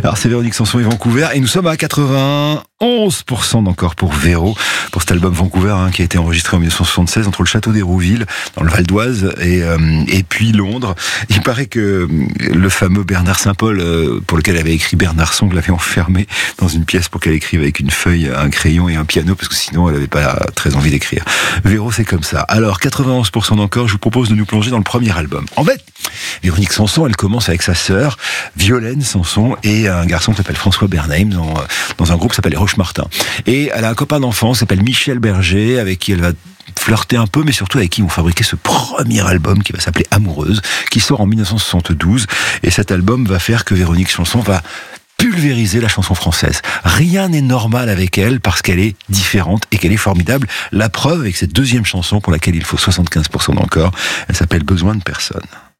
Alors c'est Véronique Sanson et Vancouver, et nous sommes à 91% d'encore pour Véro, pour cet album Vancouver qui a été enregistré en 1976 entre le château d'Hérouville, dans le Val d'Oise, et puis Londres. Il paraît que le fameux Bernard Saint-Paul, pour lequel avait écrit Bernard Song, l'avait enfermé dans une pièce pour qu'elle écrive avec une feuille, un crayon et un piano, parce que sinon elle n'avait pas très envie d'écrire. Véro, c'est comme ça. Alors 91% d'encore, je vous propose de nous plonger dans le premier album. En fait, Véronique Sanson, elle commence avec sa sœur, Violaine Sanson, et un garçon qui s'appelle François Bernheim, dans un groupe qui s'appelle les Rochemartin. Et elle a un copain d'enfance qui s'appelle Michel Berger, avec qui elle va flirter un peu, mais surtout avec qui ils vont fabriquer ce premier album qui va s'appeler Amoureuse, qui sort en 1972. Et cet album va faire que Véronique Sanson va pulvériser la chanson française. Rien n'est normal avec elle parce qu'elle est différente et qu'elle est formidable. La preuve avec cette deuxième chanson pour laquelle il faut 75% d'encore. Elle s'appelle Besoin de personne.